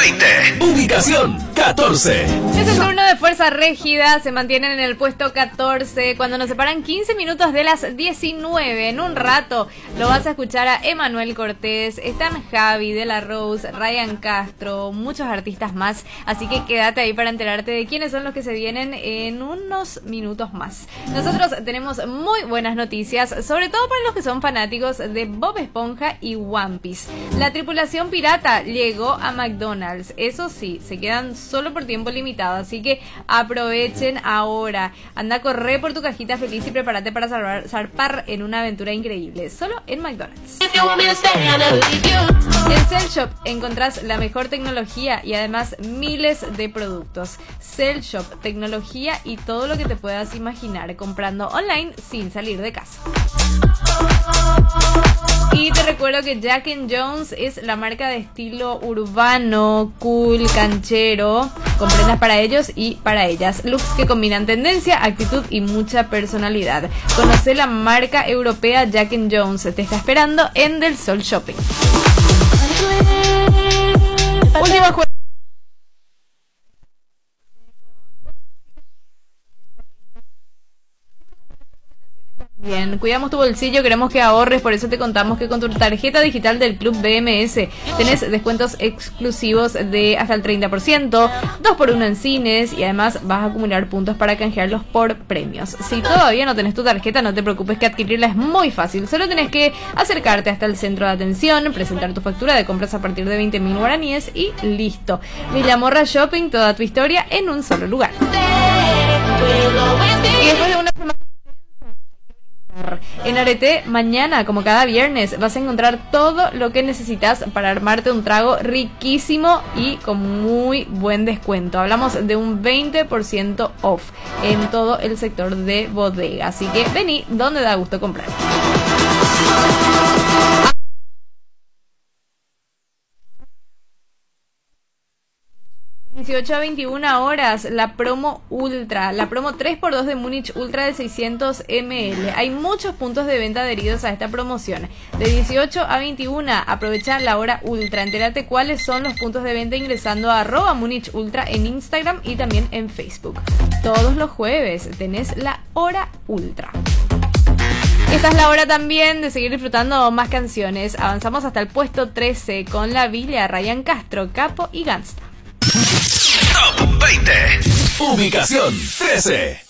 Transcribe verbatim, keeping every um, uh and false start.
veinte. Ubicación catorce. Es el turno de Fuerza Régida. Se mantienen en el puesto catorce. Cuando nos separan quince minutos de las diecinueve. En un rato lo vas a escuchar a Emanuel Cortés. Están Javi de la Rose, Ryan Castro, muchos artistas más. Así que quédate ahí para enterarte de quiénes son los que se vienen en unos minutos más. Nosotros tenemos muy buenas noticias, sobre todo para los que son fanáticos de Bob Esponja y One Piece. La tripulación pirata llegó a McDonald's. Eso sí, se quedan solo por tiempo limitado, así que aprovechen ahora. Anda a correr por tu cajita feliz y prepárate para salvar, zarpar en una aventura increíble, solo en McDonald's. En Cell Shop encontrás la mejor tecnología y además miles de productos. Cell Shop, tecnología y todo lo que te puedas imaginar comprando online sin salir de casa. Y te recuerdo que Jack and Jones es la marca de estilo urbano, cool, canchero, con prendas para ellos y para ellas. Looks que combinan tendencia, actitud y mucha personalidad. Conoce la marca europea Jack and Jones. Te está esperando en Del Sol Shopping. Última juego. Bien, cuidamos tu bolsillo, queremos que ahorres, por eso te contamos que con tu tarjeta digital del Club B M S tenés descuentos exclusivos de hasta el treinta por ciento, dos por uno en cines y además vas a acumular puntos para canjearlos por premios. Si todavía no tenés tu tarjeta, no te preocupes que adquirirla es muy fácil, solo tenés que acercarte hasta el centro de atención, presentar tu factura de compras a partir de veinte mil guaraníes y listo. Villamorra Shopping, toda tu historia en un solo lugar. Y después de una semana en Arete, mañana, como cada viernes, vas a encontrar todo lo que necesitas para armarte un trago riquísimo y con muy buen descuento. Hablamos de un veinte por ciento off en todo el sector de bodega. Así que vení donde da gusto comprar. dieciocho a veintiuna horas, la promo Ultra, la promo tres por dos de Múnich Ultra de seiscientos mililitros. Hay muchos puntos de venta adheridos a esta promoción. De dieciocho a veintiuna, aprovecha la hora Ultra. Entérate cuáles son los puntos de venta ingresando a arroba Múnich Ultra en Instagram y también en Facebook. Todos los jueves tenés la hora Ultra. Esta es la hora también de seguir disfrutando más canciones. Avanzamos hasta el puesto trece con La Villa, Ryan Castro, Capo y Gangsta. Top veinte. Ubicación trece.